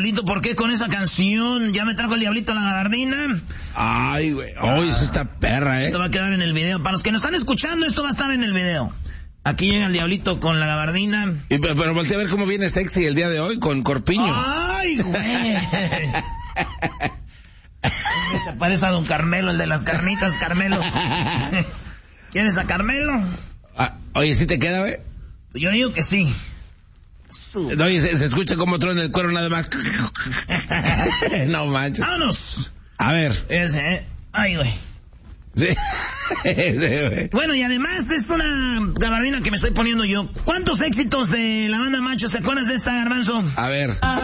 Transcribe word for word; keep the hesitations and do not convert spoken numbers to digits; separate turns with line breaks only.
Diablito, ¿por qué con esa canción? Ya me trajo el Diablito a la gabardina.
Ay, güey. Hoy es esta perra, eh.
Esto va a quedar en el video. Para los que nos están escuchando, esto va a estar en el video. Aquí llega el Diablito con la gabardina.
Y, pero, pero voltea a ver cómo viene sexy el día de hoy con corpiño.
¡Ay, güey! Se parece a don Carmelo, el de las carnitas, Carmelo. ¿Quieres a Carmelo?
Ah, oye, ¿sí te queda, güey?
Yo digo que sí.
Oye, se, se escucha como truena el cuero nada más. No manches.
¡Vámonos!
A ver.
Ese, ¿eh? Ay, güey.
Sí. Ese, güey.
Bueno, y además es una gabardina que me estoy poniendo yo. ¿Cuántos éxitos de la banda Macho se acuerdas de esta, Garbanzo?
A ver.